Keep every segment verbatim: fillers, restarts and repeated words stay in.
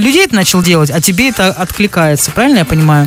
людей это начал делать, а тебе это откликается. Правильно я понимаю?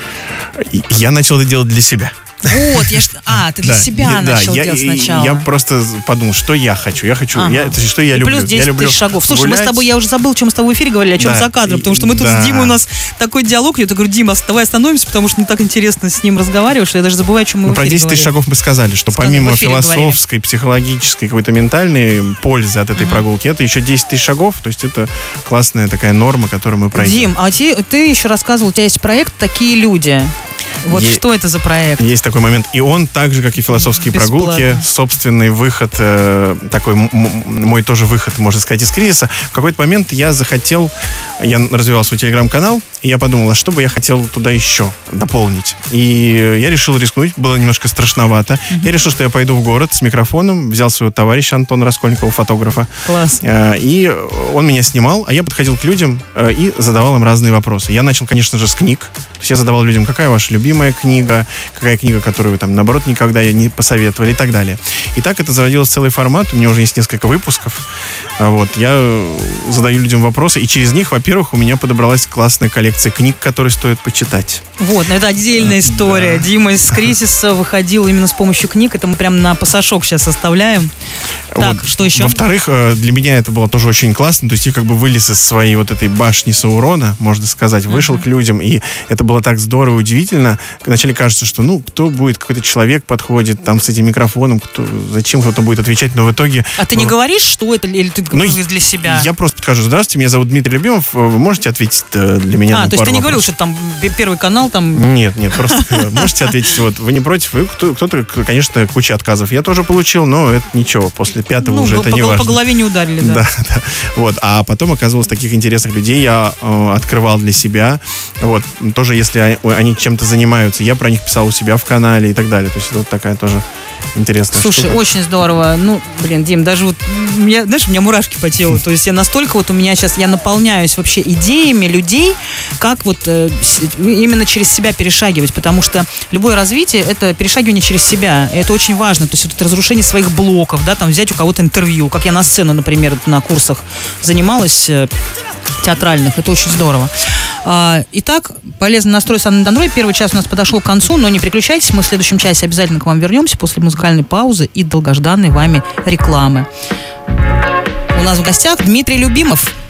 Я начал это делать для себя. Вот, я ж... А, ты для да, себя я, начал да, делать я, сначала. Я просто подумал, что я хочу. Я хочу, ага. я, то есть, что я и люблю. Плюс десять я люблю тысяч шагов. Слушай, гулять. мы с тобой, я уже забыл, чем мы с тобой в эфире говорили, о чем да. за кадром, потому что мы тут да. с Димой, у нас такой диалог, я говорю, Дима, давай остановимся, потому что мне так интересно с ним разговаривать, что я даже забываю, о чем мы ну, в эфире про десять тысяч шагов мы сказали, что сказали, помимо философской, говорили. психологической, какой-то ментальной пользы от этой uh-huh. прогулки, это еще десять тысяч шагов, то есть это классная такая норма, которую мы пройдем. Дим, а ты, ты еще рассказывал, у тебя есть проект «Такие люди». Вот е- что это за проект? Есть такой момент. И он, так же, как и философские Бесплатно. прогулки, собственный выход, э, такой м- мой тоже выход, можно сказать, из кризиса. В какой-то момент я захотел, я развивал свой телеграм-канал, и я подумал, а что бы я хотел туда еще дополнить? И я решил рискнуть, было немножко страшновато. Mm-hmm. Я решил, что я пойду в город с микрофоном, взял своего товарища Антона Раскольникова, фотографа. Класс. Э, и он меня снимал, а я подходил к людям э, и задавал им разные вопросы. Я начал, конечно же, с книг. То есть я задавал людям, какая ваша любимая книга, какая книга, которую вы там, наоборот, никогда не посоветовали и так далее. И так это заводилось целый формат. У меня уже есть несколько выпусков. Вот. Я задаю людям вопросы, и через них, во-первых, у меня подобралась классная коллекция книг, которые стоит почитать. Вот, это отдельная история. Да. Дима из кризиса выходил именно с помощью книг. Это мы прям на пасашок сейчас оставляем. Так, вот. Что еще? Во-вторых, для меня это было тоже очень классно. То есть я как бы вылез из своей вот этой башни Саурона, можно сказать, вышел uh-huh. к людям, и это было так здорово, удивительно. Вначале кажется, что, ну, кто будет, какой-то человек подходит там с этим микрофоном, кто, зачем кто-то будет отвечать, но в итоге... А ты не говоришь, что это, или ты ну, говоришь для себя? Я просто подхожу, здравствуйте, меня зовут Дмитрий Любимов, вы можете ответить для меня а, на то есть ты не вопросов? говорил, что там Первый канал там... Нет, нет, просто можете ответить, вот, вы не против, вы, кто-то, конечно, куча отказов я тоже получил, но это ничего, после пятого ну, уже это по, не важно. По голове не ударили, да. Да, да. Вот, а потом оказалось, таких интересных людей я э, открывал для себя, вот, тоже если они чем-то занимаются, я про них писал у себя в канале и так далее, то есть это вот такая тоже интересная Слушай, штука. очень здорово. Ну, блин, Дим, даже вот, я, знаешь, у меня мурашки по телу. То есть я настолько вот у меня сейчас, я наполняюсь вообще идеями людей, как вот э, именно через себя перешагивать, потому что любое развитие — это перешагивание через себя, и это очень важно. То есть вот это разрушение своих блоков, да, там взять у кого-то интервью, как я на сцену, например, на курсах занималась э, театральных, это очень здорово. А, итак, полезный настрой с Анной Дондровой. Первый час у нас подошел к концу, но не переключайтесь, мы в следующем часе обязательно к вам вернемся после музыкальной паузы и долгожданной вами рекламы. У нас в гостях Дмитрий Любимов.